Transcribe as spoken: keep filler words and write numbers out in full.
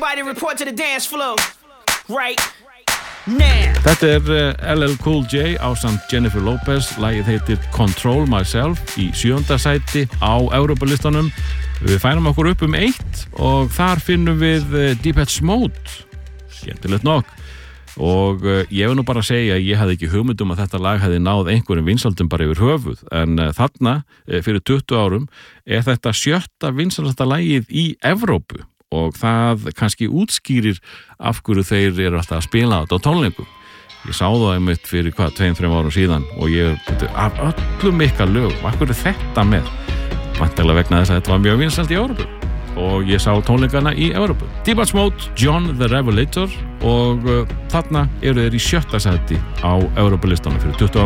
Everybody report to the dance floor. Right now. Þetta er L L Cool J ásamt Jennifer Lopez. Lagið heitir Control Myself í sjöunda sæti á Evrópulistanum. Við færum okkur upp um eitt og þar finnum við Depeche Mode. Skemmtilegt nokk. Og uh, ég vil nú bara segja að ég hafði ekki hugmynd um að þetta lag hefði náð einhverjum vinsældum bara yfir höfuð, en uh, þarna uh, fyrir tuttugu árum er þetta sjötta vinsælasta lagið í Evrópu og það kannski útskýrir af hverju þeir eru alltaf að spila þetta á tónleikum. Ég sá það einmitt fyrir hvað, tveim, þreim árum síðan og ég byrju af öllum ykkar lögum, af hverju þetta með? Væntanlega vegna þess að þetta var mjög vinsælt í Evrópu. Og ég sá tónleikana í Evrópu. Depeche Mode, John the Revelator og uh, þarna eru þeir í sjötta sæti á Evrópulistanum fyrir tuttugu árum.